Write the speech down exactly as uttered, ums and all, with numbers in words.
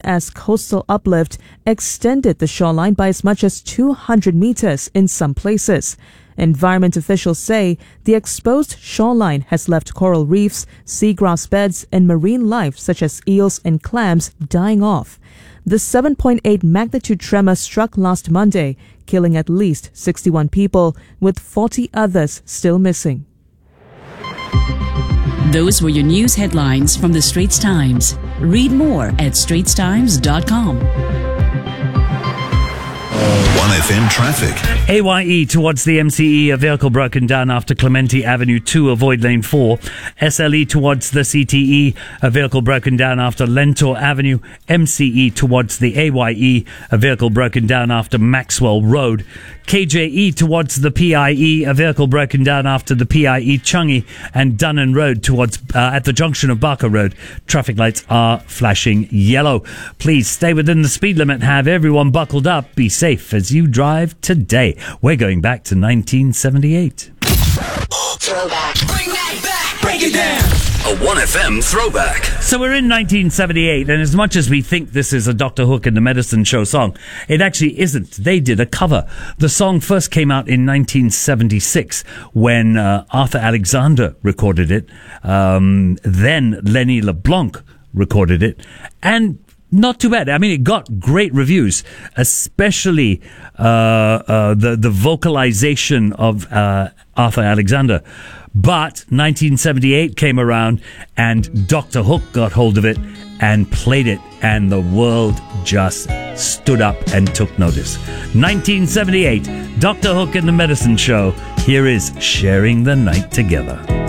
as coastal uplift extended the shoreline by as much as two hundred meters in some places. Environment officials say the exposed shoreline has left coral reefs, seagrass beds, and marine life such as eels and clams dying off. The seven point eight magnitude tremor struck last Monday, killing at least sixty-one people, with forty others still missing. Those were your news headlines from the Straits Times. Read more at straits times dot com. one F M traffic. A Y E towards the M C E, a vehicle broken down after Clementi Avenue two, avoid lane four. S L E towards the C T E, a vehicle broken down after Lentor Avenue. M C E towards the A Y E, a vehicle broken down after Maxwell Road. K J E towards the P I E, a vehicle broken down after the P I E Changi and Dunnan Road towards uh, at the junction of Barker Road. Traffic lights are flashing yellow. Please stay within the speed limit. Have everyone buckled up. Be safe as you drive today. We're going back to nineteen seventy-eight. Throwback. Bring that back. Break it down. A one F M throwback. So we're in nineteen seventy-eight, and as much as we think this is a Doctor Hook and the Medicine Show song, it actually isn't. They did a cover. The song first came out in nineteen seventy-six when uh, Arthur Alexander recorded it. Um, then Lenny LeBlanc recorded it, and not too bad. I mean, it got great reviews, especially uh, uh, the the vocalization of uh, Arthur Alexander. But nineteen seventy-eight came around, and Doctor Hook got hold of it and played it, and the world just stood up and took notice. nineteen seventy-eight, Doctor Hook and the Medicine Show. Here is Sharing the Night Together.